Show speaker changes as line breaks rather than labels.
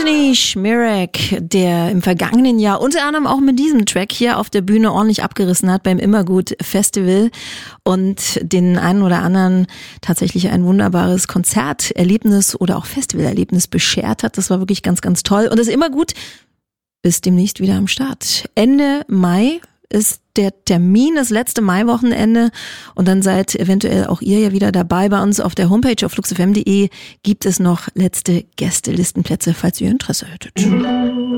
Anthony Schmirek, der im vergangenen Jahr unter anderem auch mit diesem Track hier auf der Bühne ordentlich abgerissen hat beim Immergut Festival und den einen oder anderen tatsächlich ein wunderbares Konzerterlebnis oder auch Festivalerlebnis beschert hat. Das war wirklich ganz, ganz toll. Und das Immergut ist demnächst wieder am Start. Ende Mai ist der Termin, das letzte Maiwochenende, und dann seid eventuell auch ihr ja wieder dabei. Bei uns auf der Homepage auf fluxfm.de gibt es noch letzte Gästelistenplätze, falls ihr Interesse hättet.